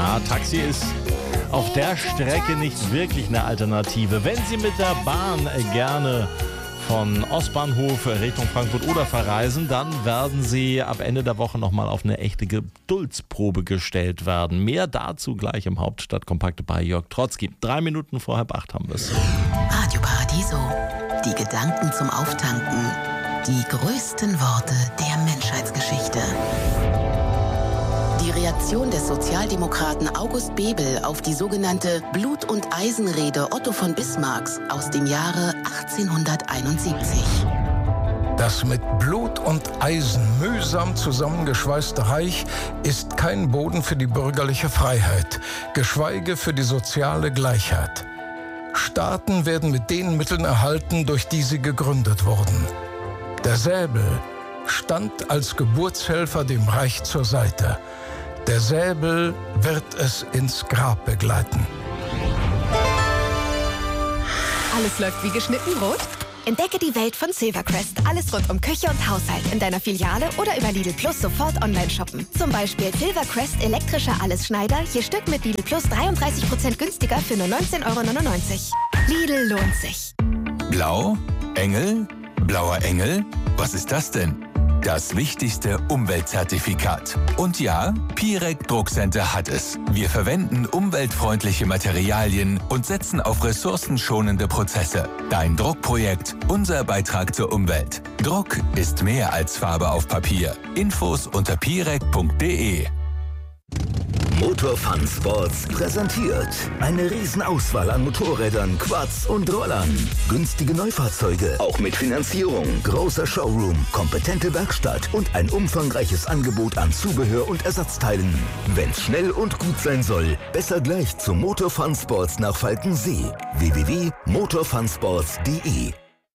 Ja, Taxi ist auf der Strecke nicht wirklich eine Alternative. Wenn Sie mit der Bahn gerne von Ostbahnhof Richtung Frankfurt oder verreisen, dann werden Sie ab Ende der Woche nochmal auf eine echte Geduldsprobe gestellt werden. Mehr dazu gleich im Hauptstadtkompakt bei Jörg Trotzki. 3 Minuten vor 7:30 haben wir es. Radio Paradiso. Die Gedanken zum Auftanken. Die größten Worte der Menschheitsgeschichte. Die Reaktion des Sozialdemokraten August Bebel auf die sogenannte Blut- und Eisenrede Otto von Bismarcks aus dem Jahre 1871. Das mit Blut und Eisen mühsam zusammengeschweißte Reich ist kein Boden für die bürgerliche Freiheit, geschweige für die soziale Gleichheit. Staaten werden mit den Mitteln erhalten, durch die sie gegründet wurden. Der Säbel stand als Geburtshelfer dem Reich zur Seite. Der Säbel wird es ins Grab begleiten. Alles läuft wie geschnitten Brot? Entdecke die Welt von Silvercrest. Alles rund um Küche und Haushalt in deiner Filiale oder über Lidl Plus sofort online shoppen. Zum Beispiel Silvercrest elektrischer Allesschneider, je Stück mit Lidl Plus 33% günstiger für nur 19,99 €. Lidl lohnt sich. Blau? Engel? Blauer Engel? Was ist das denn? Das wichtigste Umweltzertifikat. Und ja, Pirec Druckcenter hat es. Wir verwenden umweltfreundliche Materialien und setzen auf ressourcenschonende Prozesse. Dein Druckprojekt, unser Beitrag zur Umwelt. Druck ist mehr als Farbe auf Papier. Infos unter pirec.de. Motor Fun Sports präsentiert eine Riesenauswahl an Motorrädern, Quads und Rollern. Günstige Neufahrzeuge, auch mit Finanzierung. Großer Showroom, kompetente Werkstatt und ein umfangreiches Angebot an Zubehör und Ersatzteilen. Wenn's schnell und gut sein soll, besser gleich zum Motor Fun Sports nach Falkensee. www.motorfunsports.de.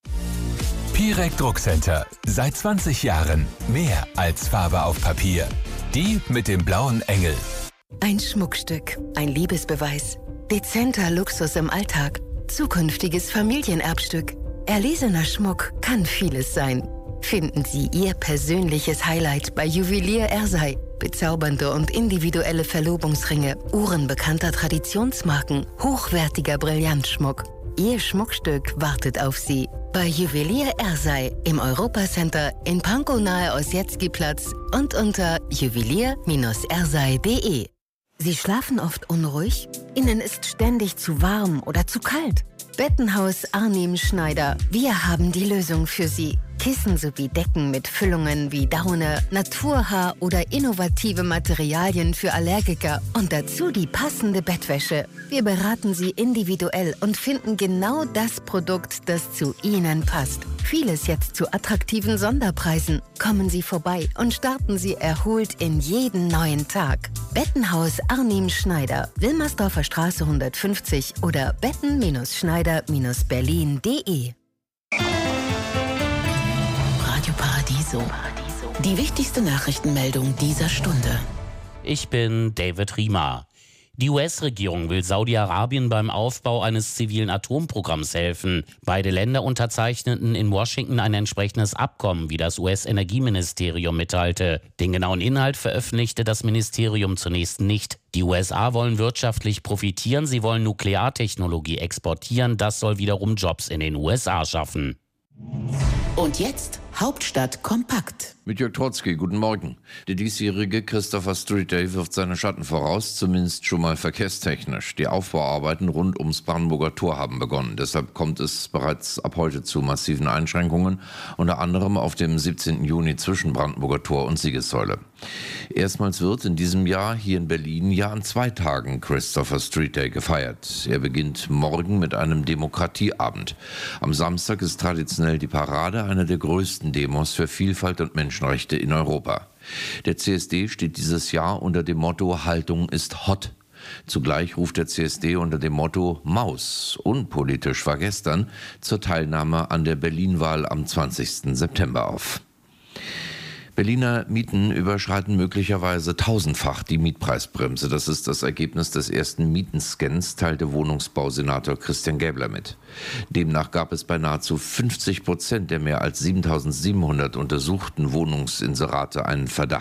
Pirec Druckcenter. Seit 20 Jahren mehr als Farbe auf Papier. Die mit dem blauen Engel. Ein Schmuckstück, ein Liebesbeweis, dezenter Luxus im Alltag, zukünftiges Familienerbstück. Erlesener Schmuck kann vieles sein. Finden Sie Ihr persönliches Highlight bei Juwelier Ersei. Bezaubernde und individuelle Verlobungsringe, Uhren bekannter Traditionsmarken, hochwertiger Brillantschmuck. Ihr Schmuckstück wartet auf Sie. Bei Juwelier Ersei im Europacenter in Pankow nahe Ossietzky-Platz und unter juwelier-ersei.de. Sie schlafen oft unruhig? Ihnen ist ständig zu warm oder zu kalt? Bettenhaus Arnim Schneider. Wir haben die Lösung für Sie. Kissen sowie Decken mit Füllungen wie Daune, Naturhaar oder innovative Materialien für Allergiker und dazu die passende Bettwäsche. Wir beraten Sie individuell und finden genau das Produkt, das zu Ihnen passt. Vieles jetzt zu attraktiven Sonderpreisen. Kommen Sie vorbei und starten Sie erholt in jeden neuen Tag. Bettenhaus Arnim Schneider, Wilmersdorfer Straße 150 oder betten-schneider-berlin.de. Radio Paradiso. Die wichtigste Nachrichtenmeldung dieser Stunde. Ich bin David Riemer. Die US-Regierung will Saudi-Arabien beim Aufbau eines zivilen Atomprogramms helfen. Beide Länder unterzeichneten in Washington ein entsprechendes Abkommen, wie das US-Energieministerium mitteilte. Den genauen Inhalt veröffentlichte das Ministerium zunächst nicht. Die USA wollen wirtschaftlich profitieren, sie wollen Nukleartechnologie exportieren. Das soll wiederum Jobs in den USA schaffen. Und jetzt Hauptstadt kompakt. Mit Jörg Trotzki, guten Morgen. Der diesjährige Christopher Street Day wirft seine Schatten voraus, zumindest schon mal verkehrstechnisch. Die Aufbauarbeiten rund ums Brandenburger Tor haben begonnen. Deshalb kommt es bereits ab heute zu massiven Einschränkungen, unter anderem auf dem 17. Juni zwischen Brandenburger Tor und Siegessäule. Erstmals wird in diesem Jahr hier in Berlin ja an 2 Tagen Christopher Street Day gefeiert. Er beginnt morgen mit einem Demokratieabend. Am Samstag ist traditionell die Parade, einer der größten Demos für Vielfalt und Menschenrechte in Europa. Der CSD steht dieses Jahr unter dem Motto Haltung ist hot. Zugleich ruft der CSD unter dem Motto Maus, unpolitisch war gestern, zur Teilnahme an der Berlin-Wahl am 20. September auf. Berliner Mieten überschreiten möglicherweise 1000-fach die Mietpreisbremse. Das ist das Ergebnis des ersten Mietenscans, teilte Wohnungsbausenator Christian Gäbler mit. Demnach gab es bei nahezu 50% der mehr als 7.700 untersuchten Wohnungsinserate einen Verdacht.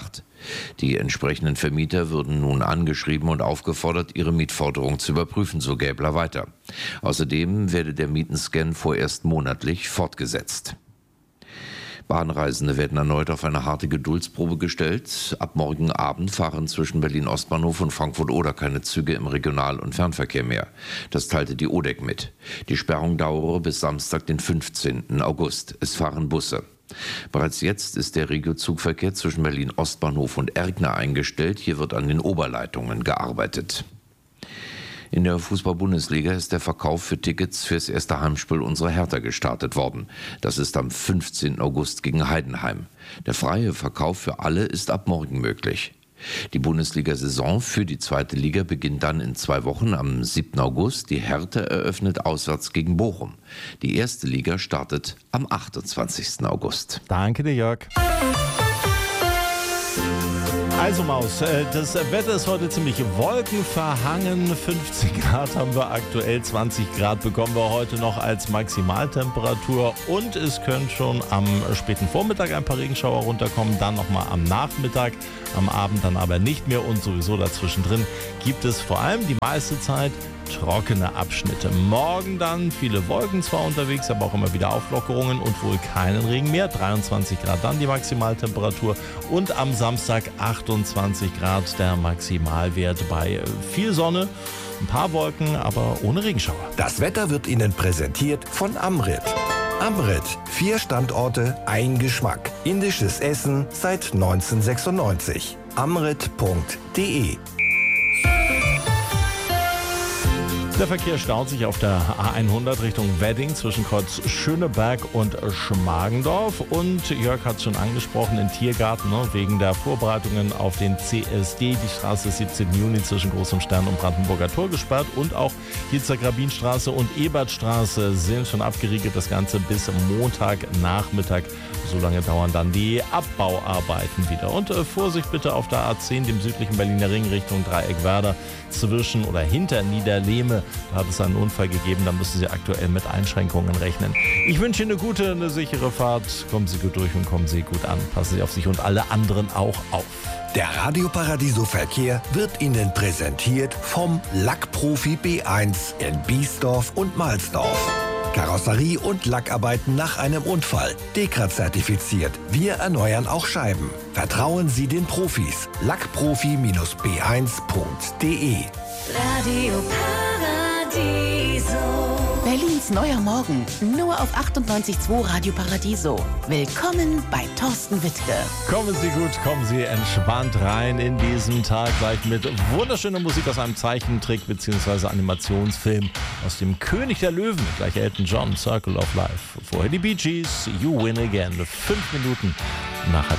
Die entsprechenden Vermieter würden nun angeschrieben und aufgefordert, ihre Mietforderung zu überprüfen, so Gäbler weiter. Außerdem werde der Mietenscan vorerst monatlich fortgesetzt. Bahnreisende werden erneut auf eine harte Geduldsprobe gestellt. Ab morgen Abend fahren zwischen Berlin Ostbahnhof und Frankfurt Oder keine Züge im Regional- und Fernverkehr mehr. Das teilte die ODEC mit. Die Sperrung dauere bis Samstag, den 15. August. Es fahren Busse. Bereits jetzt ist der Regiozugverkehr zwischen Berlin Ostbahnhof und Erkner eingestellt. Hier wird an den Oberleitungen gearbeitet. In der Fußball-Bundesliga ist der Verkauf für Tickets fürs erste Heimspiel unserer Hertha gestartet worden. Das ist am 15. August gegen Heidenheim. Der freie Verkauf für alle ist ab morgen möglich. Die Bundesliga-Saison für die zweite Liga beginnt dann in 2 Wochen am 7. August. Die Hertha eröffnet auswärts gegen Bochum. Die erste Liga startet am 28. August. Danke dir, Jörg. Also Maus, das Wetter ist heute ziemlich wolkenverhangen. 15 Grad haben wir aktuell, 20 Grad bekommen wir heute noch als Maximaltemperatur. Und es können schon am späten Vormittag ein paar Regenschauer runterkommen, dann nochmal am Nachmittag, am Abend dann aber nicht mehr. Und sowieso dazwischen drin gibt es vor allem die meiste Zeit trockene Abschnitte. Morgen dann viele Wolken zwar unterwegs, aber auch immer wieder Auflockerungen und wohl keinen Regen mehr. 23 Grad dann die Maximaltemperatur und am Samstag 28 Grad der Maximalwert bei viel Sonne. Ein paar Wolken, aber ohne Regenschauer. Das Wetter wird Ihnen präsentiert von Amrit. Amrit, 4 Standorte, ein Geschmack. Indisches Essen seit 1996. amrit.de. Der Verkehr staut sich auf der A100 Richtung Wedding zwischen Kreuz Schöneberg und Schmargendorf. Und Jörg hat es schon angesprochen, in Tiergarten, wegen der Vorbereitungen auf den CSD. Die Straße 17. Juni zwischen Großem Stern und Brandenburger Tor gesperrt. Und auch hier zur Grabinstraße und Ebertstraße sind schon abgeriegelt. Das Ganze bis Montagnachmittag. So lange dauern dann die Abbauarbeiten wieder. Und Vorsicht bitte auf der A10, dem südlichen Berliner Ring Richtung Dreieckwerder, zwischen oder hinter Niederlehme. Da hat es einen Unfall gegeben, da müssen Sie aktuell mit Einschränkungen rechnen. Ich wünsche Ihnen eine gute, eine sichere Fahrt. Kommen Sie gut durch und kommen Sie gut an. Passen Sie auf sich und alle anderen auch auf. Der Radio Paradiso Verkehr wird Ihnen präsentiert vom Lackprofi B1 in Biesdorf und Mahlsdorf. Karosserie- und Lackarbeiten nach einem Unfall. DEKRA-zertifiziert. Wir erneuern auch Scheiben. Vertrauen Sie den Profis. Lackprofi-b1.de. Radio Paradiso. Berlins neuer Morgen. Nur auf 98.2 Radio Paradiso. Willkommen bei Thorsten Wittke. Kommen Sie gut, kommen Sie entspannt rein in diesen Tag. Gleich mit wunderschöner Musik aus einem Zeichentrick bzw. Animationsfilm aus dem König der Löwen. Gleich Elton John, Circle of Life. Vorher die Bee Gees, You Win Again. 5 Minuten nach